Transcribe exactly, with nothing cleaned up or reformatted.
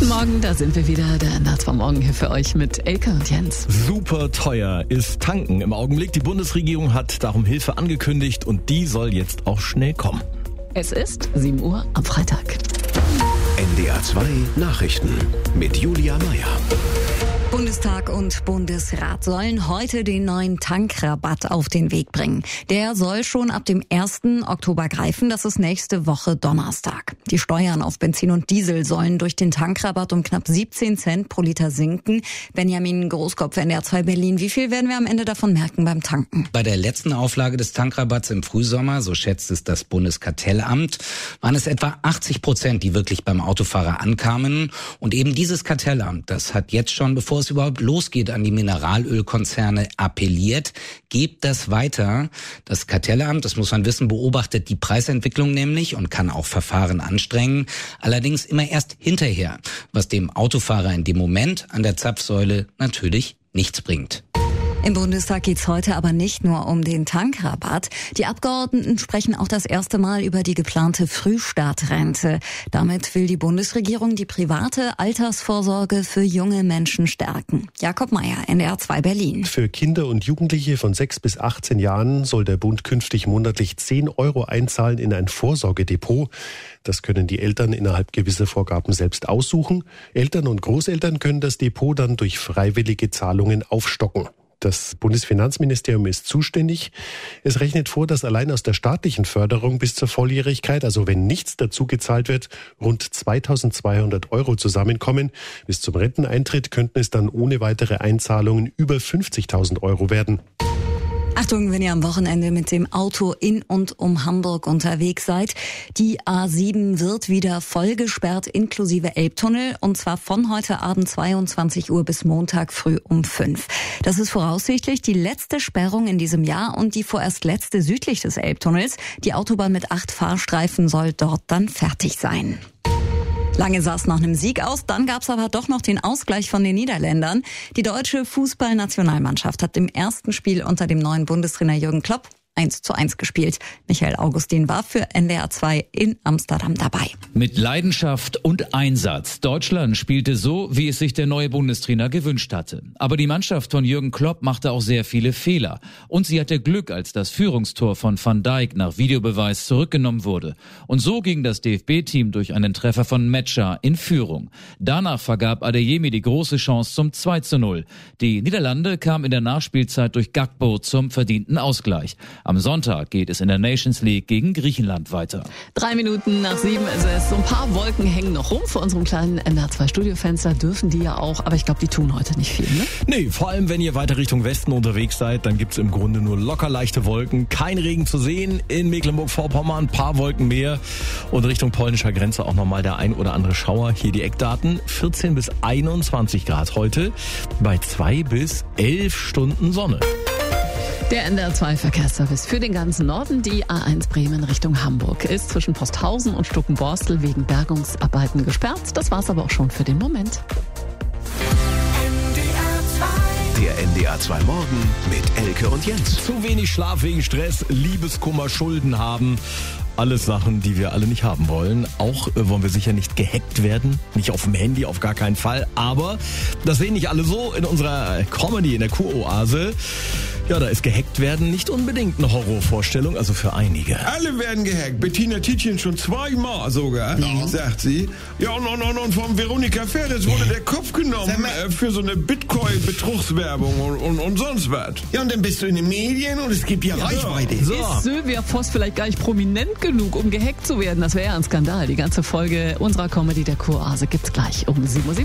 Guten Morgen, da sind wir wieder. Der N D R zwei Morgen hier für euch mit Elke und Jens. Super teuer ist tanken im Augenblick. Die Bundesregierung hat darum Hilfe angekündigt und die soll jetzt auch schnell kommen. Es ist sieben Uhr am Freitag. N D R zwei Nachrichten mit Julia Meyer. Bundestag und Bundesrat sollen heute den neuen Tankrabatt auf den Weg bringen. Der soll schon ab dem ersten Oktober greifen, das ist nächste Woche Donnerstag. Die Steuern auf Benzin und Diesel sollen durch den Tankrabatt um knapp siebzehn Cent pro Liter sinken. Benjamin Großkopf, N D R zwei Berlin. Wie viel werden wir am Ende davon merken beim Tanken? Bei der letzten Auflage des Tankrabatts im Frühsommer, so schätzt es das Bundeskartellamt, waren es etwa achtzig Prozent, die wirklich beim Autofahrer ankamen. Und eben dieses Kartellamt, das hat jetzt schon, bevor es überhaupt losgeht, an die Mineralölkonzerne appelliert. Gebt das weiter. Das Kartellamt, das muss man wissen, beobachtet die Preisentwicklung nämlich und kann auch Verfahren anstrengen. Allerdings immer erst hinterher, was dem Autofahrer in dem Moment an der Zapfsäule natürlich nichts bringt. Im Bundestag geht's heute aber nicht nur um den Tankrabatt. Die Abgeordneten sprechen auch das erste Mal über die geplante Frühstartrente. Damit will die Bundesregierung die private Altersvorsorge für junge Menschen stärken. Jakob Meyer, N D R zwei Berlin. Für Kinder und Jugendliche von sechs bis achtzehn Jahren soll der Bund künftig monatlich zehn Euro einzahlen in ein Vorsorgedepot. Das können die Eltern innerhalb gewisser Vorgaben selbst aussuchen. Eltern und Großeltern können das Depot dann durch freiwillige Zahlungen aufstocken. Das Bundesfinanzministerium ist zuständig. Es rechnet vor, dass allein aus der staatlichen Förderung bis zur Volljährigkeit, also wenn nichts dazu gezahlt wird, rund zweitausendzweihundert Euro zusammenkommen. Bis zum Renteneintritt könnten es dann ohne weitere Einzahlungen über fünfzigtausend Euro werden. Achtung, wenn ihr am Wochenende mit dem Auto in und um Hamburg unterwegs seid. Die A sieben wird wieder voll gesperrt, inklusive Elbtunnel, und zwar von heute Abend zweiundzwanzig Uhr bis Montag früh um fünf. Das ist voraussichtlich die letzte Sperrung in diesem Jahr und die vorerst letzte südlich des Elbtunnels. Die Autobahn mit acht Fahrstreifen soll dort dann fertig sein. Lange sah es nach einem Sieg aus, dann gab es aber doch noch den Ausgleich von den Niederländern. Die deutsche Fußballnationalmannschaft hat im ersten Spiel unter dem neuen Bundestrainer Jürgen Klopp eins zu eins gespielt. Michael Augustin war für N D R zwei in Amsterdam dabei. Mit Leidenschaft und Einsatz. Deutschland spielte so, wie es sich der neue Bundestrainer gewünscht hatte. Aber die Mannschaft von Jürgen Klopp machte auch sehr viele Fehler. Und sie hatte Glück, als das Führungstor von Van Dijk nach Videobeweis zurückgenommen wurde. Und so ging das D F B-Team durch einen Treffer von Metscher in Führung. Danach vergab Adeyemi die große Chance zum zwei zu null. Die Niederlande kamen in der Nachspielzeit durch Gakpo zum verdienten Ausgleich. Am Sonntag geht es in der Nations League gegen Griechenland weiter. Drei Minuten nach sieben ist es. So ein paar Wolken hängen noch rum vor unserem kleinen N D R zwei Studiofenster. Dürfen die ja auch, aber ich glaube, die tun heute nicht viel, ne? Nee, vor allem wenn ihr weiter Richtung Westen unterwegs seid, dann gibt's im Grunde nur locker leichte Wolken. Kein Regen zu sehen. In Mecklenburg-Vorpommern ein paar Wolken mehr. Und Richtung polnischer Grenze auch nochmal der ein oder andere Schauer. Hier die Eckdaten. vierzehn bis einundzwanzig Grad heute bei zwei bis elf Stunden Sonne. Der N D R zwei Verkehrsservice für den ganzen Norden. Die A eins Bremen Richtung Hamburg ist zwischen Posthausen und Stuckenborstel wegen Bergungsarbeiten gesperrt. Das war's aber auch schon für den Moment. Der N D R zwei Morgen mit Elke und Jens. Zu wenig Schlaf wegen Stress, Liebeskummer, Schulden haben. Alles Sachen, die wir alle nicht haben wollen. Auch äh, wollen wir sicher nicht gehackt werden. Nicht auf dem Handy, auf gar keinen Fall. Aber das sehen nicht alle so in unserer Comedy, in der Kuroase. Ja, da ist gehackt werden nicht unbedingt eine Horrorvorstellung, also für einige. Alle werden gehackt. Bettina Tietjen schon zweimal sogar, ja, sagt sie. Ja, und, und, und, und vom Veronika Ferres wurde der Kopf genommen äh, für so eine Bitcoin-Betrugswerbung und, und, und sonst was. Ja, und dann bist du in den Medien und es gibt ja, ja Reichweite. So. Ist Sylvia Voss vielleicht gar nicht prominent genug, um gehackt zu werden? Das wäre ja ein Skandal. Die ganze Folge unserer Comedy der Kuroase gibt's gleich um sieben Uhr.